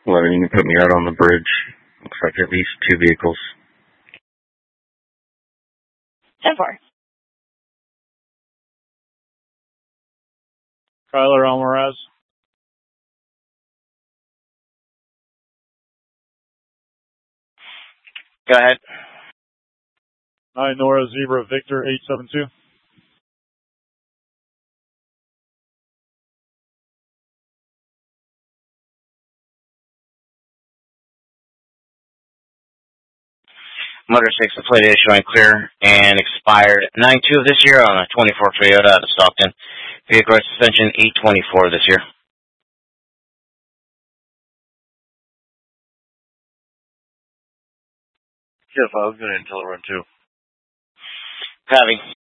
11, you can put me out on the bridge. Looks like at least 2 vehicles. 10-4. Kyler Almaraz. Go ahead. 9 Nora Zebra Victor 872. Motor 6, the plate is showing clear and expired 9/2 of this year on a 24 Toyota out of Stockton. Vehicle suspension 8/24 this year. Yes, I was going to tell it run 2. Having.